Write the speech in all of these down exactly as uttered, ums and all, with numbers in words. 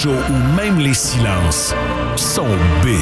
show où même les silences sont big.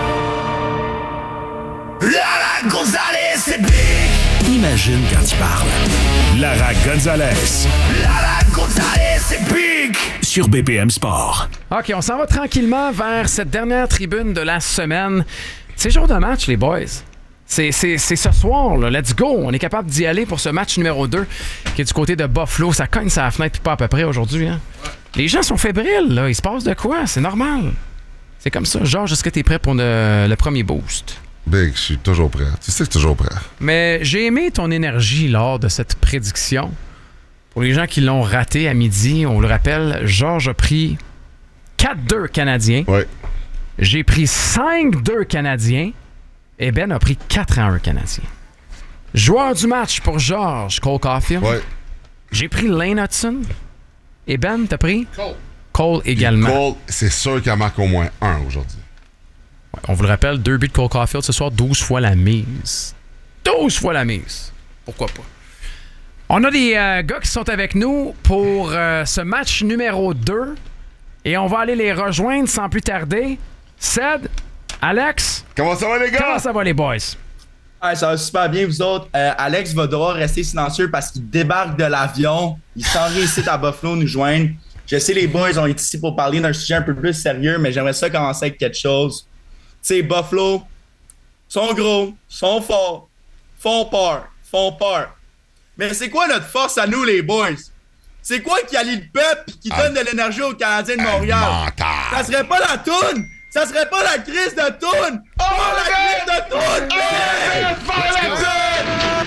Lara Gonzalez, c'est big! Imagine quand il parle. Lara Gonzalez. Lara Gonzalez, c'est big! Sur B P M Sport. OK, on s'en va tranquillement vers cette dernière tribune de la semaine. C'est jour de match, les boys. C'est, c'est, c'est ce soir, là. Let's go! On est capable d'y aller pour ce match numéro deux qui est du côté de Buffalo. Ça cogne sa fenêtre puis pas à peu près aujourd'hui. Hein? Les gens sont fébriles, là. Il se passe de quoi? C'est normal. C'est comme ça. Georges, est-ce que t'es prêt pour le, le premier boost? Big, je suis toujours prêt. Tu sais que je suis toujours prêt. Mais j'ai aimé ton énergie lors de cette prédiction. Pour les gens qui l'ont raté à midi, on le rappelle, Georges a pris quatre deux Canadiens. Oui. J'ai pris cinq deux Canadiens. Et Ben a pris quatre à un Canadien. Joueur du match pour Georges, Cole Caulfield. Oui. J'ai pris Lane Hudson. Et Ben, t'as pris? Cole. Cole également. Cole, c'est sûr qu'il en marque au moins un aujourd'hui. Ouais, on vous le rappelle, deux buts de Cole Caulfield ce soir, douze fois la mise. douze fois la mise. Pourquoi pas? On a des euh, gars qui sont avec nous pour euh, ce match numéro deux. Et on va aller les rejoindre sans plus tarder. Ced, Alex. Comment ça va, les gars? Comment ça va, les boys? Ouais, ça va super bien, vous autres. Euh, Alex va devoir rester silencieux parce qu'il débarque de l'avion. Il s'en vient ici à Buffalo nous joindre. Je sais, les boys ont été ici pour parler d'un sujet un peu plus sérieux, mais j'aimerais ça commencer avec quelque chose. Tu sais, Buffalo, sont gros, sont forts, font peur, font peur. Mais c'est quoi notre force à nous, les boys? C'est quoi qui allie le peuple et qui donne de l'énergie aux Canadiens de Montréal? Mental. Ça serait pas la toune! Ça serait pas la crise de toune! Oh, la crise de toune! Hey!